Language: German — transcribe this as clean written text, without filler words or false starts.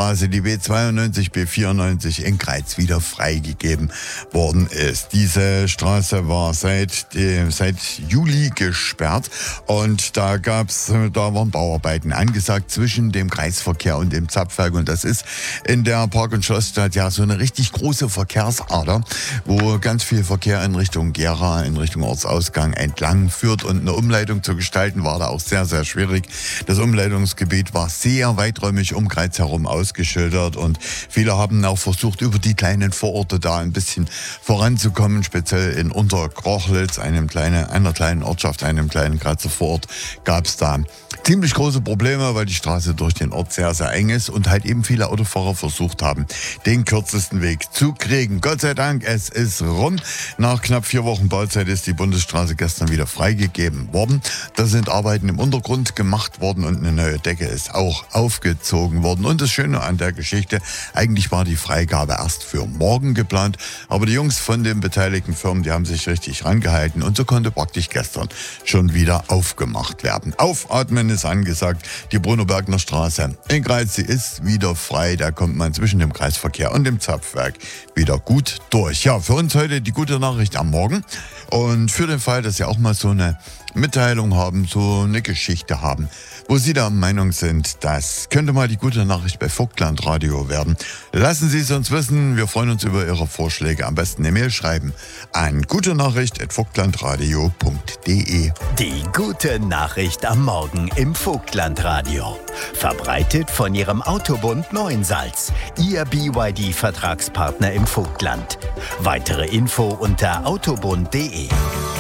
Bundesstraße, die B92, B94 in Greiz wieder freigegeben worden ist. Diese Straße war seit Juli gesperrt und da waren Bauarbeiten angesagt zwischen dem Kreisverkehr und dem Zapfwerk, und das ist in der Park- und Schlossstadt ja so eine richtig große Verkehrsader, wo ganz viel Verkehr in Richtung Gera, in Richtung Ortsausgang entlang führt, und eine Umleitung zu gestalten war da auch sehr, sehr schwierig. Das Umleitungsgebiet war sehr weiträumig um Greiz herum ausgeschildert und viele haben auch versucht, über die kleinen Vororte da ein bisschen voranzukommen, speziell in Unterkrochlitz, einer kleinen Ortschaft, einem kleinen Grazer Vorort, gab es da ziemlich große Probleme, weil die Straße durch den Ort sehr, sehr eng ist und halt eben viele Autofahrer versucht haben, den kürzesten Weg zu kriegen. Gott sei Dank, es ist rum. Nach knapp 4 Wochen Bauzeit ist die Bundesstraße gestern wieder freigegeben worden. Da sind Arbeiten im Untergrund gemacht worden und eine neue Decke ist auch aufgezogen worden. Und das Schöne an der Geschichte, eigentlich war die Freigabe erst für morgen geplant, aber die Jungs von den beteiligten Firmen, die haben sich richtig rangehalten und so konnte praktisch gestern schon wieder aufgemacht werden. Aufatmen ist angesagt. Die Bruno-Bergner Straße in Greiz, sie ist wieder frei. Da kommt man zwischen dem Kreisverkehr und dem Zapfwerk wieder gut durch. Ja, für uns heute die gute Nachricht am Morgen. Und für den Fall, dass Sie auch mal so eine Mitteilung haben, so eine Geschichte haben, wo Sie der Meinung sind, das könnte mal die gute Nachricht bei Vogtland Radio werden, lassen Sie es uns wissen. Wir freuen uns über Ihre Vorschläge. Am besten eine Mail schreiben an gutenachricht@vogtlandradio.de. Die gute Nachricht am Morgen im Vogtlandradio. Verbreitet von Ihrem Autobund Neuensalz, Ihr BYD-Vertragspartner im Vogtland. Weitere Info unter autobund.de.